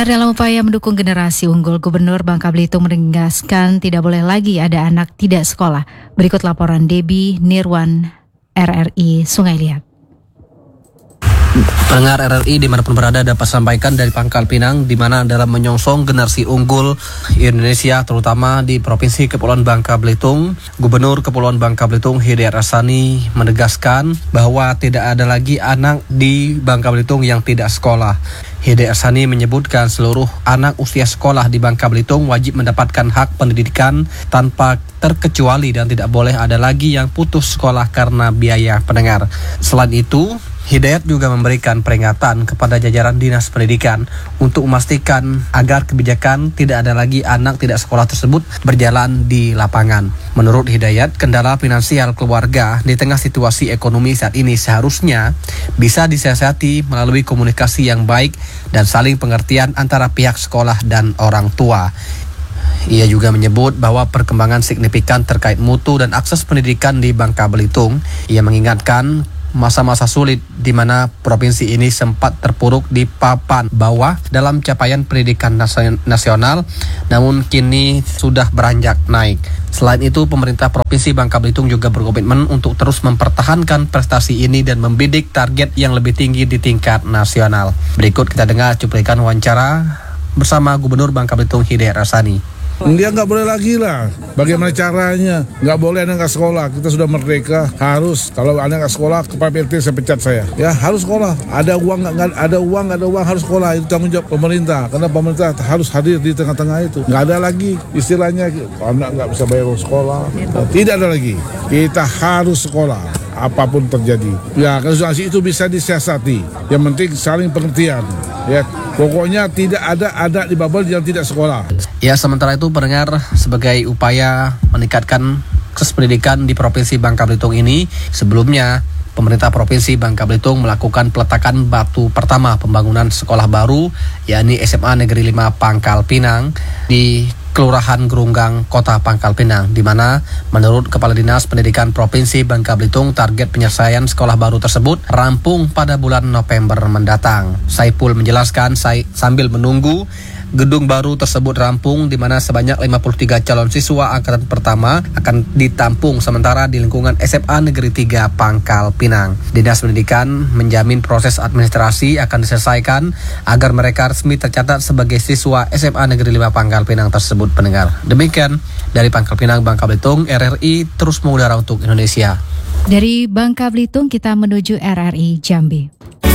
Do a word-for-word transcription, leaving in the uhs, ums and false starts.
Pendengar, dalam upaya mendukung generasi unggul, Gubernur Bangka Belitung menegaskan tidak boleh lagi ada anak tidak sekolah. Berikut laporan Debbie Nirwan, R R I Sungai Liat. Pendengar R R I dimanapun berada dapat sampaikan dari Pangkal Pinang, di mana dalam menyongsong generasi unggul Indonesia terutama di Provinsi Kepulauan Bangka Belitung, Gubernur Kepulauan Bangka Belitung Hidayat Rasani menegaskan bahwa tidak ada lagi anak di Bangka Belitung yang tidak sekolah. Hidayat Rasani menyebutkan seluruh anak usia sekolah di Bangka Belitung wajib mendapatkan hak pendidikan tanpa terkecuali dan tidak boleh ada lagi yang putus sekolah karena biaya. Pendengar, selain itu Hidayat juga memberikan peringatan kepada jajaran Dinas Pendidikan untuk memastikan agar kebijakan tidak ada lagi anak tidak sekolah tersebut berjalan di lapangan. Menurut Hidayat, kendala finansial keluarga di tengah situasi ekonomi saat ini seharusnya bisa disiasati melalui komunikasi yang baik dan saling pengertian antara pihak sekolah dan orang tua. Ia juga menyebut bahwa perkembangan signifikan terkait mutu dan akses pendidikan di Bangka Belitung. Ia mengingatkan masa-masa sulit di mana provinsi ini sempat terpuruk di papan bawah dalam capaian pendidikan nasional, namun kini sudah beranjak naik. Selain itu, pemerintah Provinsi Bangka Belitung juga berkomitmen untuk terus mempertahankan prestasi ini dan membidik target yang lebih tinggi di tingkat nasional. Berikut kita dengar cuplikan wawancara bersama Gubernur Bangka Belitung Hidayat Rasani. Dia nggak boleh lagi lah. Bagaimana caranya? Nggak boleh anak nggak sekolah. Kita sudah merdeka, harus. Kalau anak nggak sekolah, kepala P R T saya pecat saya. Ya harus sekolah. Ada uang nggak ada uang nggak ada uang harus sekolah. Itu tanggung jawab pemerintah. Karena pemerintah harus hadir di tengah-tengah itu. Nggak ada lagi istilahnya anak nggak bisa bayar uang sekolah. Nah, tidak ada lagi. Kita harus sekolah. Apapun terjadi, ya konsultasi itu bisa disiasati. Yang penting saling pengertian. Ya, pokoknya tidak ada ada di bubble yang tidak sekolah. Ya, sementara itu pendengar, sebagai upaya meningkatkan akses pendidikan di Provinsi Bangka Belitung ini, sebelumnya pemerintah Provinsi Bangka Belitung melakukan peletakan batu pertama pembangunan sekolah baru, yakni S M A Negeri lima Pangkal Pinang di Kelurahan Gerunggang, Kota Pangkal Pinang, di mana menurut Kepala Dinas Pendidikan Provinsi Bangka Belitung target penyelesaian sekolah baru tersebut rampung pada bulan November mendatang. Saipul menjelaskan say, sambil menunggu gedung baru tersebut rampung, di mana sebanyak lima puluh tiga calon siswa angkatan pertama akan ditampung sementara di lingkungan S M A Negeri tiga Pangkal Pinang. Dinas Pendidikan menjamin proses administrasi akan diselesaikan agar mereka resmi tercatat sebagai siswa S M A Negeri lima Pangkal Pinang tersebut. Pendengar, demikian dari Pangkal Pinang, Bangka Belitung, R R I terus mengudara untuk Indonesia. Dari Bangka Belitung kita menuju R R I Jambi.